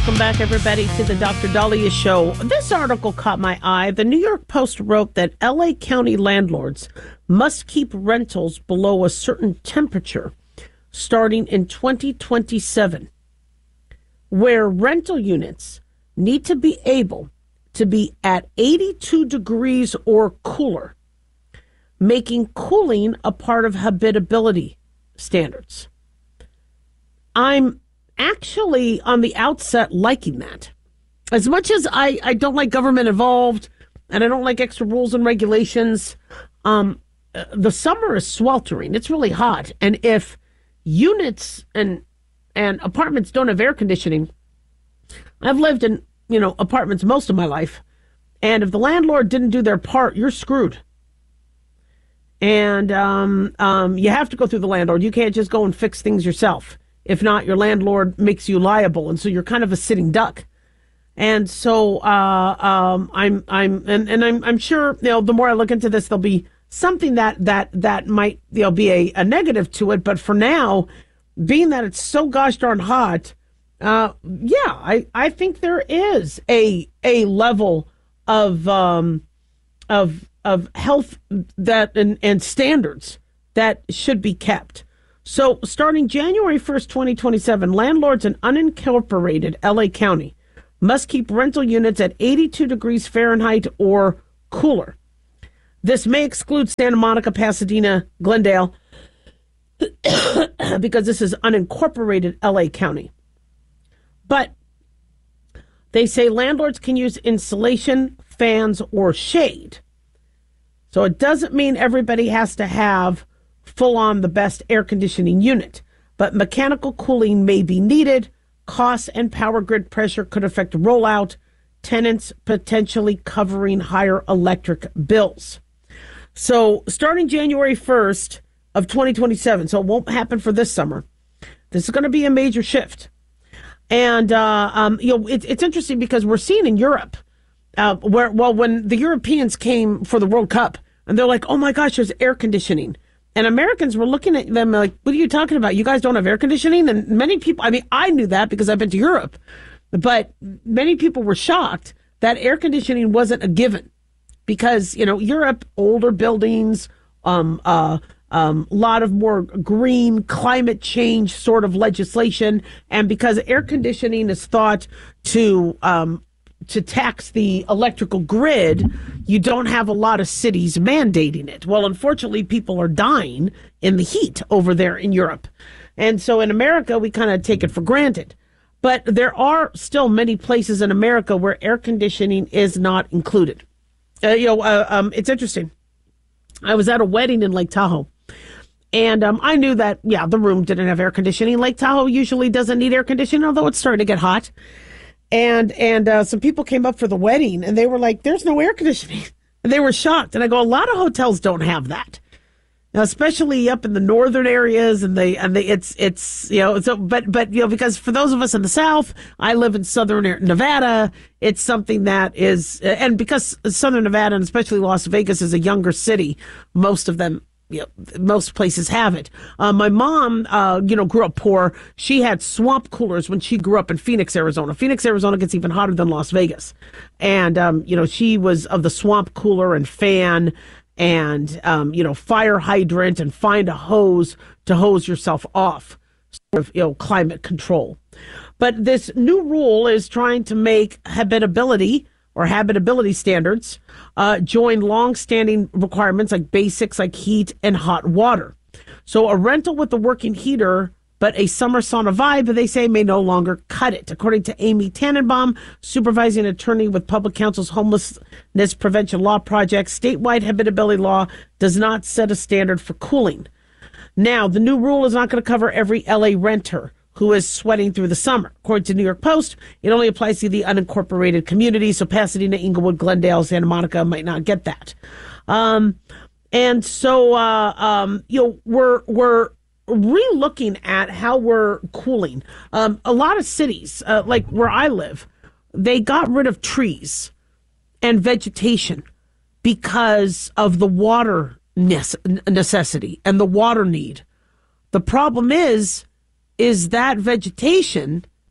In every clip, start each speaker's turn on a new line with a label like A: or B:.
A: Welcome back, everybody, to the Dr. Dahlia Show. This article caught my eye. The New York Post wrote that L.A. County landlords must keep rentals below a certain temperature starting in 2027, where rental units need to be able to be at 82 degrees or cooler, making cooling a part of habitability standards. I'm actually on the outset liking that. As much as I don't like government involved and I don't like extra rules and regulations, the summer is sweltering. It's really hot. And if units and apartments don't have air conditioning, I've lived in, apartments most of my life. And if the landlord didn't do their part, you're screwed. And you have to go through the landlord. You can't just go and fix things yourself. If not, your landlord makes you liable, and so you're kind of a sitting duck. And so I'm sure the more I look into this, there'll be something that might be a negative to it. But for now, being that it's so gosh darn hot, I think there is a level of health that and standards that should be kept. So starting January 1st, 2027, landlords in unincorporated L.A. County must keep rental units at 82 degrees Fahrenheit or cooler. This may exclude Santa Monica, Pasadena, Glendale, because this is unincorporated L.A. County. But they say landlords can use insulation, fans, or shade. So it doesn't mean everybody has to have full on the best air conditioning unit, but mechanical cooling may be needed. Costs and power grid pressure could affect rollout, tenants potentially covering higher electric bills. So starting January 1st of 2027, so it won't happen for this summer, this is going to be a major shift. And, it's interesting because we're seeing in Europe, when the Europeans came for the World Cup, and they're like, oh my gosh, there's air conditioning. And Americans were looking at them like, what are you talking about? You guys don't have air conditioning? And many people, I knew that because I've been to Europe, but many people were shocked that air conditioning wasn't a given because, Europe, older buildings, lot of more green climate change sort of legislation. And because air conditioning is thought to tax the electrical grid, you don't have a lot of cities mandating it. Well, unfortunately, people are dying in the heat over there in Europe. And so in America, we kind of take it for granted. But there are still many places in America where air conditioning is not included. It's interesting. I was at a wedding in Lake Tahoe. And I knew that, the room didn't have air conditioning. Lake Tahoe usually doesn't need air conditioning, although it's starting to get hot. And some people came up for the wedding and they were like, there's no air conditioning. And they were shocked. And I go, a lot of hotels don't have that. Now, especially up in the northern areas but because for those of us in the South, I live in southern Nevada. It's something that is, and because southern Nevada and especially Las Vegas is a younger city, most of them, most places have it. My mom, grew up poor. She had swamp coolers when she grew up in Phoenix, Arizona. Phoenix, Arizona gets even hotter than Las Vegas. And, she was of the swamp cooler and fan and, fire hydrant and find a hose to hose yourself off, sort of, climate control. But this new rule is trying to make habitability standards join long-standing requirements like basics like heat and hot water. So a rental with a working heater but a summer sauna vibe, they say, may no longer cut it. According to Amy Tannenbaum, supervising attorney with Public Counsel's Homelessness Prevention Law Project, statewide habitability law does not set a standard for cooling. Now, the new rule is not going to cover every LA renter who is sweating through the summer. According to New York Post, it only applies to the unincorporated communities, so Pasadena, Inglewood, Glendale, Santa Monica might not get that. And so, we're re-looking at how we're cooling. A lot of cities, like where I live, they got rid of trees and vegetation because of the water necessity and the water need. The problem is that vegetation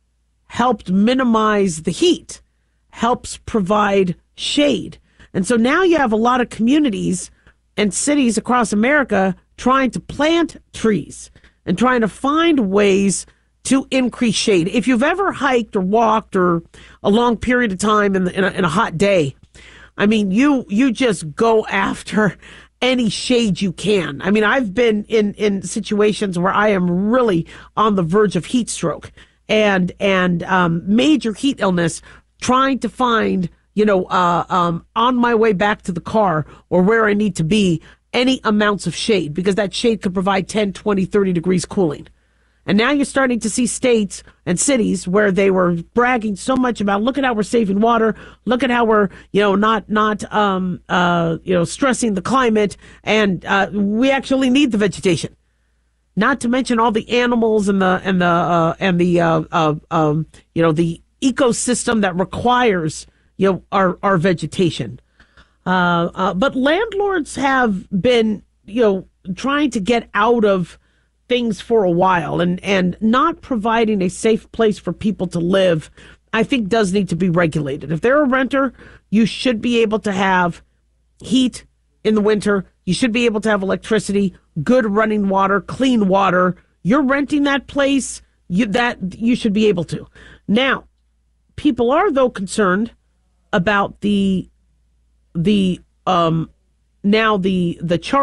A: helped minimize the heat, helps provide shade. And so now you have a lot of communities and cities across America trying to plant trees and trying to find ways to increase shade. If you've ever hiked or walked or a long period of time in a hot day, I mean, you just go after any shade you can. I mean, I've been in situations where I am really on the verge of heat stroke and major heat illness, trying to find, on my way back to the car or where I need to be, any amounts of shade, because that shade could provide 10, 20, 30 degrees cooling. And now you're starting to see states and cities where they were bragging so much about, look at how we're saving water, look at how we're, not stressing the climate, and we actually need the vegetation. Not to mention all the animals and the ecosystem that requires our vegetation. But landlords have been trying to get out of things for a while, and not providing a safe place for people to live, I think, does need to be regulated. If they're a renter, you should be able to have heat in the winter. You should be able to have electricity, good running water, clean water. You're renting that place, you should be able to. Now, people are, though, concerned about the charge